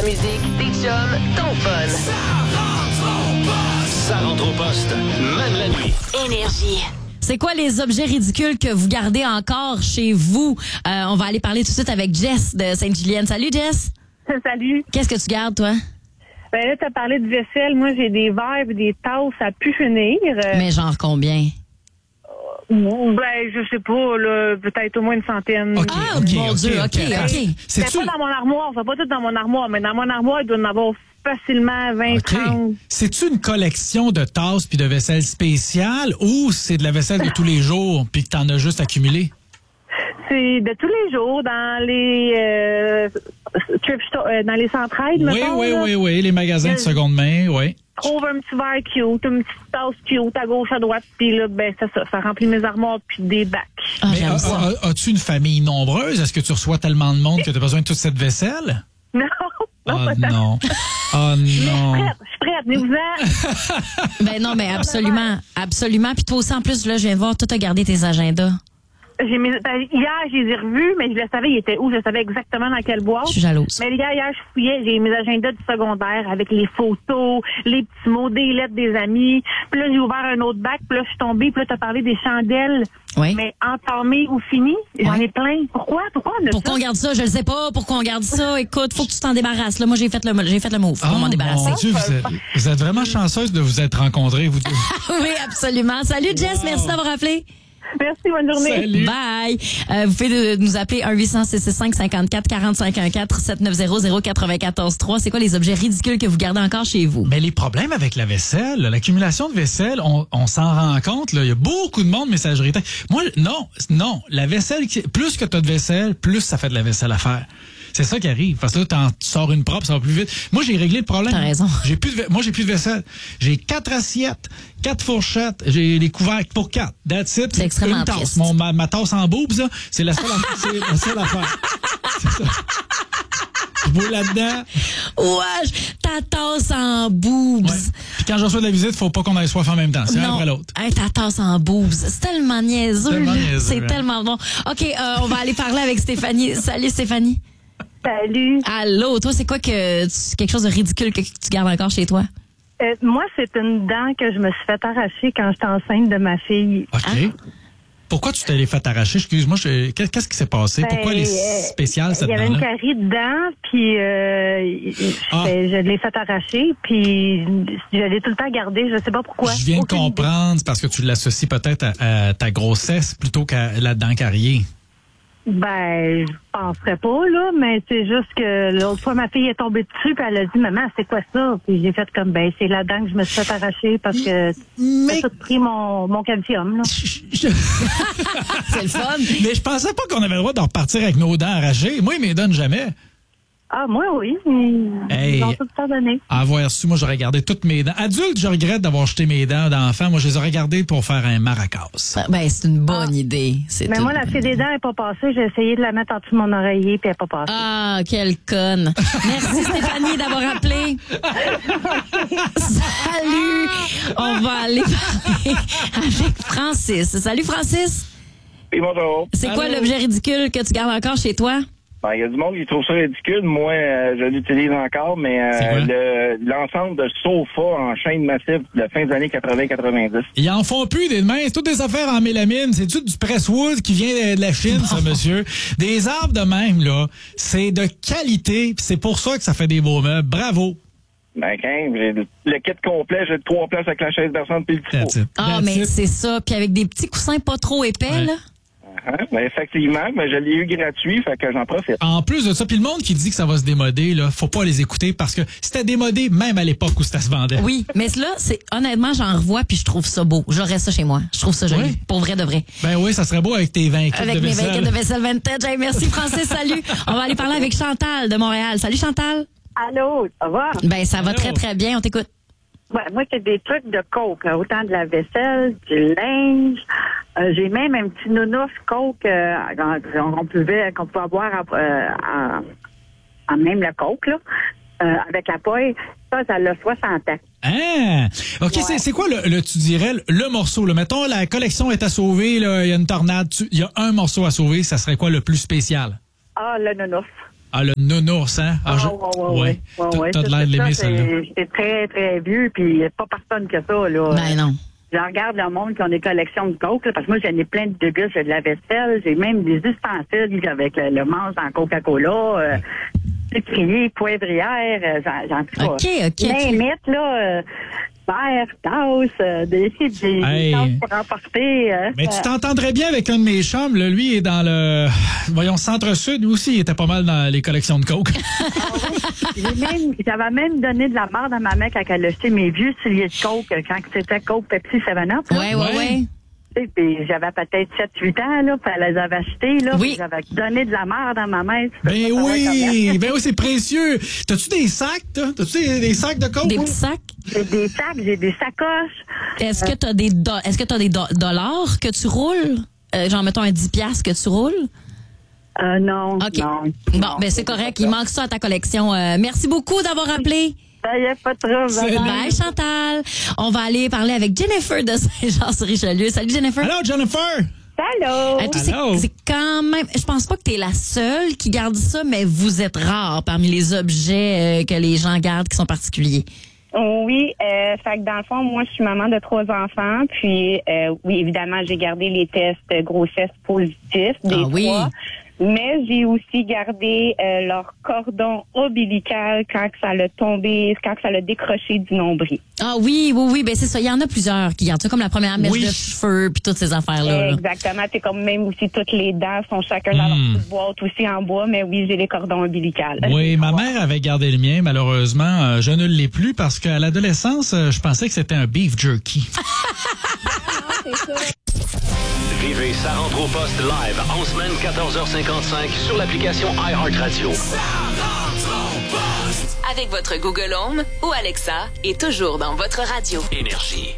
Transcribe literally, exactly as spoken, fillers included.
musique, des chums, ton fun. Ça rentre au poste, même la nuit. Énergie. C'est quoi les objets ridicules que vous gardez encore chez vous? Euh, on va aller parler tout de suite avec Jess de Sainte-Julienne. Salut, Jess. Salut. Qu'est-ce que tu gardes, toi? Ben là, t'as parlé de vaisselle. Moi, j'ai des verres et des tasses à pu finir. Euh, Mais genre combien? Ben, je sais pas, là, peut-être au moins une centaine. OK, Ah, OK, mon OK, Dieu, OK, OK. OK. C'est C'est-tu... pas dans mon armoire, c'est pas tout dans mon armoire, mais dans mon armoire, il doit en avoir facilement vingt, OK. trente. C'est-tu une collection de tasses puis de vaisselle spéciale ou c'est de la vaisselle de tous les jours puis que t'en as juste accumulé? C'est de tous les jours dans les euh, thrift store- euh, dans les centrales, Oui, mettons, oui, là. oui, oui, les magasins de Euh, seconde main, oui. Trouve un petit verre cute, une petite tasse cute à gauche, à droite, puis là, ben, c'est ça, ça remplit mes armoires puis des bacs. Ah, Mais j'aime a- ça. a- as-tu une famille nombreuse? Est-ce que tu reçois tellement de monde que tu as besoin de toute cette vaisselle? Non, non, Oh pas tant. non. Oh Je suis non. prête, je suis prête, mais vous Ben non, mais absolument, absolument. Puis toi aussi, en plus, là, je viens de voir, toi, t'as gardé tes agendas. J'ai mes, ben, hier, je les ai revus, mais je le savais, ils étaient où, je savais exactement dans quelle boîte. Je suis jalouse. Mais les gars, hier, je fouillais, j'ai mes agendas du secondaire avec les photos, les petits mots, des lettres des amis. Puis là, j'ai ouvert un autre bac, puis là, je suis tombée, puis là, t'as parlé des chandelles. Oui. Mais entamées ou finies, j'en Ouais. ai plein. Pourquoi? Pourquoi on a Pourquoi ça? on garde ça? Je le sais pas. Pourquoi on garde ça? Écoute, faut que tu t'en débarrasses. Là, moi, j'ai fait le, j'ai fait le move pour Oh, m'en débarrasser. mon Dieu, vous êtes, vous êtes vraiment chanceuse de vous être rencontrés, vous deux. Oui, absolument. Salut, Jess. Wow. Merci d'avoir appelé. Merci, bonne journée. Salut. Bye. Euh, vous pouvez de- nous appeler un huit cents, six six cinq, cinq quatre, quatre cinq un quatre, sept neuf zéro, zéro quatre quatorze trois. C'est quoi les objets ridicules que vous gardez encore chez vous? Mais les problèmes avec la vaisselle, l'accumulation de vaisselle, on, on s'en rend compte. Là. Il y a beaucoup de monde messagerie. Moi, non, non. La vaisselle, qui- plus que tu as de vaisselle, plus ça fait de la vaisselle à faire. C'est ça qui arrive. Parce que là, t'en tu sors une propre, ça va plus vite. Moi, j'ai réglé le problème. T'as raison. J'ai plus de, va- moi, j'ai plus de vaisselle. J'ai quatre assiettes, quatre fourchettes, j'ai les couvercles pour quatre. That's it. C'est extrêmement Une tasse. triste. Mon, ma, ma tasse en boobs, là, c'est la seule, aff- c'est la seule affaire. C'est ça. Je bois là-dedans. Wesh, ta tasse en boobs. Ouais. Puis quand je reçois de la visite, faut pas qu'on aille soif en même temps. C'est un Non, après l'autre. hey, ta tasse en boobs. C'est tellement niaiseux. Tellement là. niaiseux, C'est hein. tellement bon. OK, euh, on va aller parler avec Stéphanie. Salut, Stéphanie. Salut. Allô, toi, c'est quoi que tu- quelque chose de ridicule que tu gardes encore chez toi? Euh, moi, c'est une dent que je me suis fait arracher quand j'étais enceinte de ma fille. OK. Hein? Pourquoi tu t'es fait arracher? Excuse-moi, je- qu'est- qu'est-ce qui s'est passé? Ben, Pourquoi elle est euh, spéciale, cette Il y avait une dent-là? carie dedans, puis euh, je, Ah. je l'ai fait arracher, puis je l'ai tout le temps gardé, je sais pas pourquoi. Je viens de Aucune idée. comprendre, c'est parce que tu l'associes peut-être à, à ta grossesse plutôt qu'à la dent carriée. Ben, je penserais pas, là, mais c'est juste que l'autre fois, ma fille est tombée dessus, puis elle a dit, maman, c'est quoi ça? Puis j'ai fait comme, ben, c'est la dent que je me suis fait arracher parce que Mais- j'ai tout pris mon, mon calcium, là. Je- C'est le fun. Mais je pensais pas qu'on avait le droit de repartir avec nos dents arrachées. Moi, ils me les donnent jamais. Ah, moi, oui. Ils Hey. ont tout le temps donné. À avoir su, moi, j'aurais gardé toutes mes dents. Adulte, je regrette d'avoir jeté mes dents d'enfant. Moi, je les aurais gardées pour faire un maracas. Ben, c'est une bonne idée. C'est Mais une moi, la bonne fille des dents n'est pas passée. J'ai essayé de la mettre en dessous de mon oreiller, puis elle n'est pas passée. Ah, quelle conne. Merci Stéphanie d'avoir appelé. Salut. On va aller parler avec Francis. Salut Francis. Oui, bonjour. C'est quoi Allô? l'objet ridicule que tu gardes encore chez toi? Ben, il y a du monde qui trouve ça ridicule. Moi, euh, je l'utilise encore, mais C'est quoi? euh, le- l'ensemble de sofa en chaîne massive de fin des années quatre-vingts quatre-vingt-dix. Ils en font plus des mains. C'est toutes des affaires en mélamine. C'est tout du presswood qui vient de la Chine, ça, monsieur. Des arbres de même, là. C'est de qualité. pis C'est pour ça que ça fait des beaux meubles. Bravo. Ben, quand j'ai le le kit complet, j'ai trois places avec la chaise berçante puis le petit That's pot. it. Ah, That's mais it. c'est ça. Puis avec des petits coussins pas trop épais, Ouais. là. Hein? Ben, effectivement, mais je l'ai eu gratuit, fait que j'en profite. En plus de ça, puis le monde qui dit que ça va se démoder, là, faut pas les écouter parce que c'était démodé même à l'époque où ça se vendait. Oui, mais là, c'est honnêtement, j'en revois puis je trouve ça beau. J'aurais ça chez moi. Je trouve ça joli. Oui. Pour vrai de vrai. Ben oui, ça serait beau avec tes vingt kits Avec de mes vaisselle. vingt de vaisselle vintage. Hey, merci Francis, salut. On va aller parler avec Chantal de Montréal. Salut Chantal. Allô, ça va? Ben ça va Allô. très très bien, on t'écoute. Ouais, moi, c'est des trucs de coke, hein, autant de la vaisselle, du linge. Euh, j'ai même un petit nounours coke euh, qu'on qu'on pouvait, qu'on pouvait avoir en, euh, en, en même le coke, là, euh, avec la poêle. Ça, ça l'a soixante ans. Ah! OK, c'est, c'est quoi, le, le- tu dirais, le, le morceau? Là? Mettons, la collection est à sauver, là, il y a une tornade, tu- il y a un morceau à sauver, ça serait quoi le plus spécial? Ah, le nounours. Ah, le nounours, hein? Ah, je- ouais, ouais, ouais. T'as- ouais, T'as de ça, l'air de c'est l'aimer, ça, celle-là. c'est- C'est très, très vieux, puis il n'y a pas personne que ça, là. Ben non. Je regarde le monde qui ont des collections de coke, là, parce que moi, j'en ai plein de gueules, j'ai de la vaisselle, j'ai même des ustensiles avec le, le manche dans Coca-Cola, euh, sucrier, poivrière, euh, j'en, j'en tout OK, OK. Limite, là, euh, verre, tasse, euh, des, des Hey. tasses pour emporter. Euh, Mais tu euh, t'entendrais bien avec un de mes chums, là, lui est dans le, voyons, centre-sud, lui aussi, il était pas mal dans les collections de coke. j'ai même, j'avais même donné de la merde à ma mère quand elle a acheté mes vieux souliers de coke, quand c'était Coke, Pepsi, seven up. là. Ouais, ouais, Ouais. ouais. Tu sais, puis j'avais peut-être sept huit ans, là, puis elle les avait achetés, là. Oui. puis J'avais donné de la merde à ma mère. tu peux Ben pas savoir oui, ben oui, c'est précieux. T'as-tu des sacs, toi? T'as-tu des, des sacs de coke? Des petits sacs. comment. J'ai des sacs, j'ai des sacoches. Est-ce que t'as des do- est-ce que t'as des do- dollars que tu roules? Euh, genre, mettons un dix piastres que tu roules? Euh, non, OK. non. Bon, non, ben c'est correct. Il manque ça à ta collection. Euh, merci beaucoup d'avoir appelé. Ça y est, pas trop. Salut. Bye, Chantal. On va aller parler avec Jennifer de Saint-Jean-sur-Richelieu. Salut, Jennifer. Allô, Jennifer? Allô? Euh, tu sais, Allô? c'est quand même. Je pense pas que t'es la seule qui garde ça, mais vous êtes rare parmi les objets euh, que les gens gardent qui sont particuliers. Oui, euh, fait que dans le fond, moi, je suis maman de trois enfants, puis euh, oui, évidemment, j'ai gardé les tests de grossesse positifs des Ah oui. trois, mais j'ai aussi gardé euh, leur cordon ombilical quand que ça l'a tombé, quand que ça l'a décroché du nombril. Ah oui, oui, oui, ben c'est ça. Il y en a plusieurs qui gardent ça, comme la première mèche Oui. de cheveux, puis toutes ces affaires-là. là. Exactement, c'est comme même aussi toutes les dents sont chacun dans leur Hmm. petite boîte aussi en bois, mais oui, j'ai les cordons ombilicales. Oui, ma mère avait gardé le mien. Malheureusement, euh, je ne l'ai plus parce qu'à l'adolescence, euh, je pensais que c'était un beef jerky. Vivez Ça rentre au poste live en semaine quatorze heures cinquante-cinq sur l'application iHeartRadio. Avec votre Google Home ou Alexa et toujours dans votre radio. Énergie.